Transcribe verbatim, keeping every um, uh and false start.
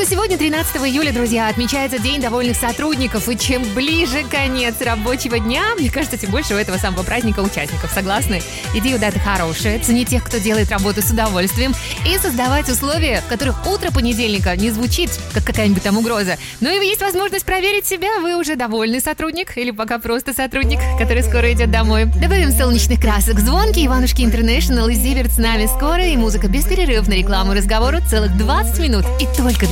сегодня, тринадцатого июля, друзья, отмечается День довольных сотрудников. И чем ближе конец рабочего дня, мне кажется, тем больше у этого самого праздника участников. Согласны? Идея даты хорошая. Ценить тех, кто делает работу с удовольствием. И создавать условия, в которых утро понедельника не звучит, как какая-нибудь там угроза. Ну и есть возможность проверить себя. Вы уже довольный сотрудник или пока просто сотрудник, который скоро идет домой. Добавим солнечных красок. Звонки Иванушки Интернешнл и Зиверт с нами скоро. И музыка без перерыв на рекламу и разговору целых двадцать минут. И только